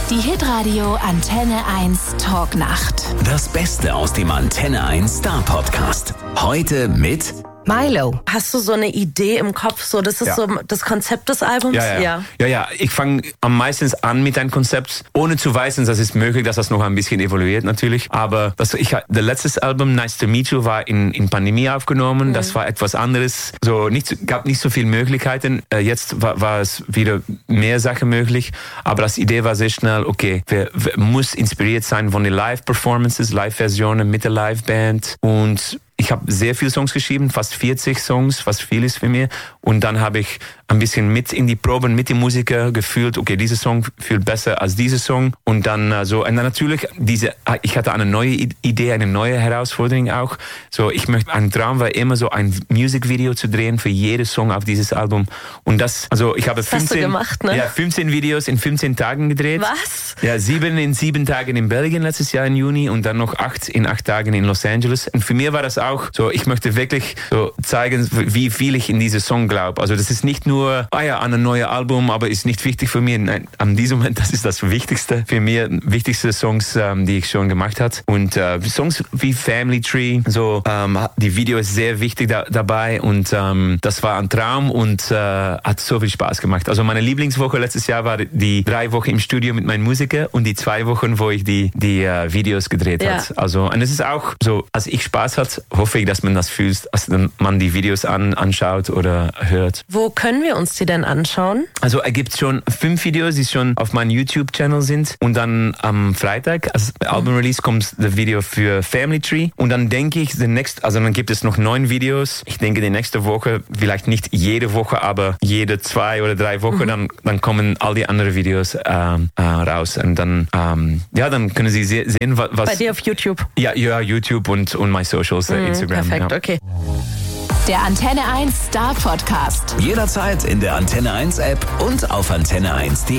Die Hitradio Antenne 1 Talknacht. Das Beste aus dem Antenne 1 Star Podcast. Heute mit Milo. Hast du so eine Idee im Kopf? So, das ist so das Konzept des Albums? Ja. Ich fange am meisten an mit einem Konzept, ohne zu wissen, dass es möglich, dass das noch ein bisschen evoluiert natürlich. Aber das letzte Album, Nice to Meet You, war in Pandemie aufgenommen. Das war etwas anderes. Gab nicht so viele Möglichkeiten. Jetzt war es wieder mehr Sachen möglich. Aber das Idee war sehr schnell, okay, wir muss inspiriert sein von den Live-Performances, Live-Versionen mit der Live-Band. Und ich habe sehr viele Songs geschrieben, fast 40 Songs, was viel ist für mich. Und dann habe ich ein bisschen mit in die Proben, mit den Musikern gefühlt, okay, dieser Song fühlt besser als dieser Song. Und dann und dann natürlich, ich hatte eine neue Idee, eine neue Herausforderung auch. Ein Traum war immer so ein Musikvideo zu drehen für jeden Song auf dieses Album. Und ich habe 15 Videos in 15 Tagen gedreht. Was? Ja, 7 in 7 Tagen in Belgien letztes Jahr im Juni und dann noch 8 in 8 Tagen in Los Angeles. Und für mich war das auch so, ich möchte wirklich so zeigen, wie viel ich in diesen Song glaube. Also das ist nicht nur ein neues Album, aber ist nicht wichtig für mich. Nein, an diesem Moment, das ist das Wichtigste für mich, wichtigste Songs, die ich schon gemacht habe. Und Songs wie Family Tree, die Video ist sehr wichtig dabei und das war ein Traum und hat so viel Spaß gemacht. Also meine Lieblingswoche letztes Jahr war die 3 Wochen im Studio mit meinen Musikern und die 2 Wochen, wo ich die Videos gedreht habe. Also, und es ist auch so, als ich Spaß hatte, hoffe ich, dass man das fühlt, als man die Videos anschaut oder hört. Wo können wir uns die denn anschauen? Also es gibt schon 5 Videos, die schon auf meinem YouTube-Channel sind. Und dann am Freitag, als Album-Release, kommt das Video für Family Tree. Und dann denke ich, dann gibt es noch 9 Videos. Ich denke, die nächste Woche, vielleicht nicht jede Woche, aber jede 2 oder 3 Wochen, dann kommen all die anderen Videos raus. Und dann können Sie sehen, was... Bei dir auf YouTube? Ja, YouTube und my Socials, Instagram. Perfekt, okay. Der Antenne 1 Star Podcast. jederzeit in der Antenne 1 App und auf antenne1.de.